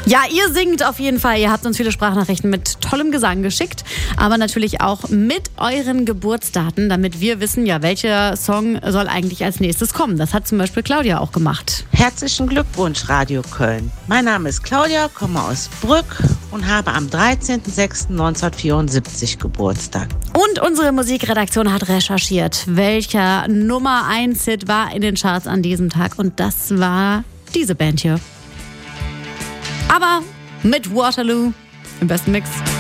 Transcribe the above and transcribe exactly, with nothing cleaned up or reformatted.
Ja, ihr singt auf jeden Fall. Ihr habt uns viele Sprachnachrichten mit tollem Gesang geschickt, aber natürlich auch mit euren Geburtsdaten, damit wir wissen, ja, welcher Song soll eigentlich als nächstes kommen. Das hat zum Beispiel Claudia auch gemacht. Herzlichen Glückwunsch, Radio Köln. Mein Name ist Claudia, komme aus Brück und habe am dreizehnten sechsten neunzehnhundertvierundsiebzig Geburtstag. Und unsere Musikredaktion hat recherchiert, welcher Nummer eins Hit war in den Charts an diesem Tag. Und das war diese Band hier. Aber mit Waterloo im besten Mix.